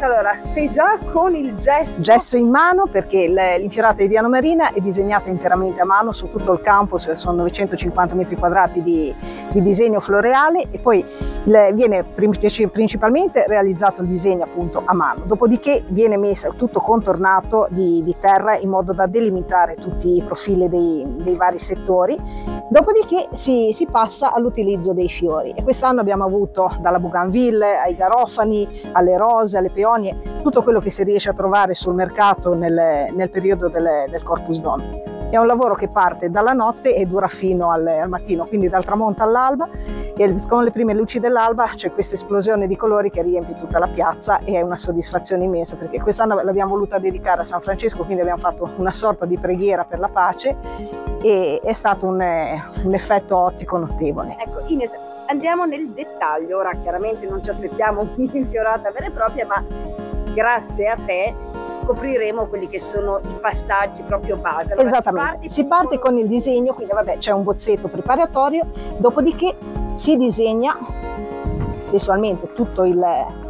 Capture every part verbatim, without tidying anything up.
allora, sei già con il gesso? Gesso in mano, perché l'infiorata di Diana Marina è disegnata interamente a mano su tutto il campo, sono novecentocinquanta metri quadrati di, di disegno floreale, e poi il, viene principalmente realizzato il disegno appunto a mano, dopodiché viene messo tutto contornato di, di terra in modo da delimitare tutti i profili dei, dei vari settori, dopodiché si, si passa all'utilizzo dei fiori, e quest'anno abbiamo avuto dalla bougainville ai garofani, alle rose, alle peonie, tutto quello che si riesce a trovare sul mercato nel, nel periodo del, del Corpus Domini. È un lavoro che parte dalla notte e dura fino al, al mattino, quindi dal tramonto all'alba, e con le prime luci dell'alba c'è questa esplosione di colori che riempie tutta la piazza, e è una soddisfazione immensa, perché quest'anno l'abbiamo voluta dedicare a San Francesco, quindi abbiamo fatto una sorta di preghiera per la pace, e è stato un, un effetto ottico notevole. Ecco Ines, andiamo nel dettaglio. Ora chiaramente non ci aspettiamo un'infiorata vera e propria, ma grazie a te scopriremo quelli che sono i passaggi proprio base. Allora, esattamente, si parte, si parte con il disegno, quindi vabbè, c'è un bozzetto preparatorio, dopodiché si disegna visualmente tutto il,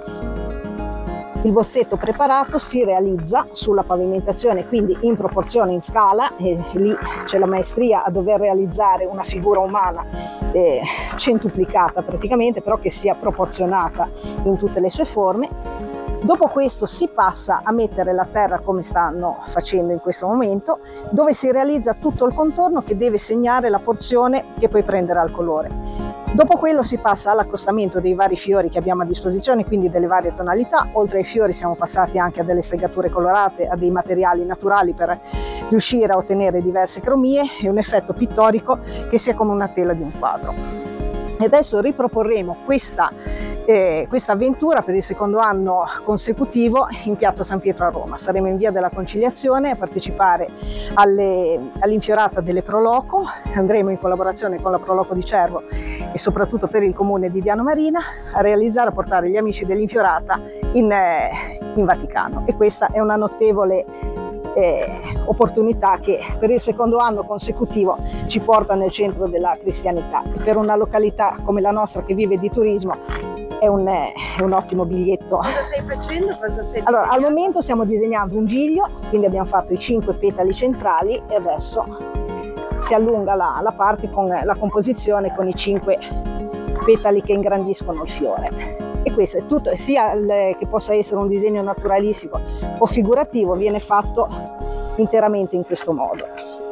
il bozzetto preparato, si realizza sulla pavimentazione, quindi in proporzione, in scala, e lì c'è la maestria a dover realizzare una figura umana eh, centuplicata praticamente, però che sia proporzionata in tutte le sue forme. Dopo questo si passa a mettere la terra, come stanno facendo in questo momento, dove si realizza tutto il contorno che deve segnare la porzione che poi prenderà il colore. Dopo quello si passa all'accostamento dei vari fiori che abbiamo a disposizione, quindi delle varie tonalità. Oltre ai fiori siamo passati anche a delle segature colorate, a dei materiali naturali per riuscire a ottenere diverse cromie e un effetto pittorico che sia come una tela di un quadro. E adesso riproporremo questa, eh, questa avventura per il secondo anno consecutivo in piazza San Pietro a Roma. Saremo in via della Conciliazione a partecipare alle, all'infiorata delle Proloco. Andremo in collaborazione con la Proloco di Cervo e soprattutto per il comune di Diana Marina a realizzare, a portare gli amici dell'infiorata in, eh, in Vaticano, e questa è una notevole Eh, opportunità che per il secondo anno consecutivo ci porta nel centro della cristianità, e per una località come la nostra che vive di turismo è un, è un ottimo biglietto. Cosa stai facendo? Cosa stai allora, al momento stiamo disegnando un giglio, quindi abbiamo fatto i cinque petali centrali e adesso si allunga la, la parte con la composizione con i cinque petali che ingrandiscono il fiore. E questo è tutto, sia il, che possa essere un disegno naturalistico o figurativo, viene fatto interamente in questo modo.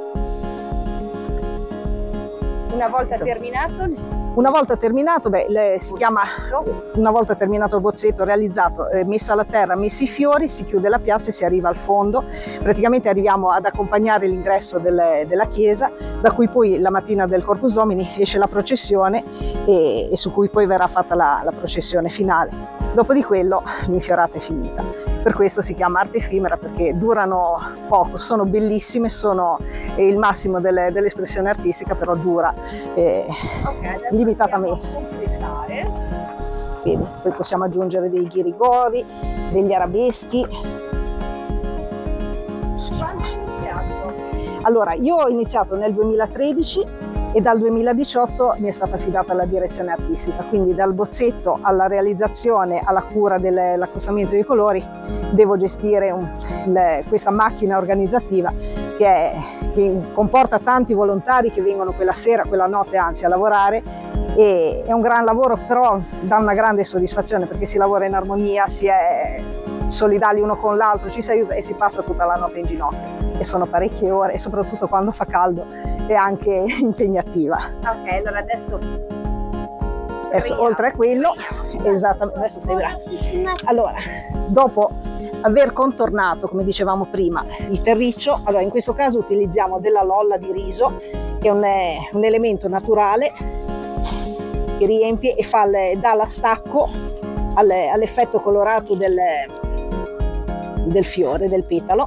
Una volta terminato? Una volta terminato, beh, le, si chiama, una volta terminato il bozzetto realizzato, eh, messa la terra, messi i fiori, si chiude la piazza e si arriva al fondo. Praticamente arriviamo ad accompagnare l'ingresso del, della chiesa, da cui poi la mattina del Corpus Domini esce la processione e, e su cui poi verrà fatta la, la processione finale. Dopo di quello l'infiorata è finita. Per questo si chiama arte effimera, perché durano poco, sono bellissime, sono eh, il massimo delle, dell'espressione artistica, però dura eh, okay, limitatamente. Vedi, poi possiamo aggiungere dei ghirigori, degli arabeschi. Quando hai iniziato? Allora, io ho iniziato nel duemilatredici e dal duemiladiciotto mi è stata affidata la direzione artistica, quindi dal bozzetto alla realizzazione, alla cura dell'accostamento dei colori, devo gestire un, le, questa macchina organizzativa che, è, che comporta tanti volontari che vengono quella sera, quella notte anzi a lavorare, e è un gran lavoro, però dà una grande soddisfazione perché si lavora in armonia, si è solidali uno con l'altro, ci si aiuta e si passa tutta la notte in ginocchio, e sono parecchie ore, e soprattutto quando fa caldo è anche impegnativa. Ok, allora adesso adesso oltre a quello, esattamente, adesso stai bravo. Allora, dopo aver contornato, come dicevamo prima, il terriccio, allora in questo caso utilizziamo della lolla di riso, che è un, un elemento naturale che riempie e fa le, dà la stacco all'effetto colorato del, del fiore, del petalo.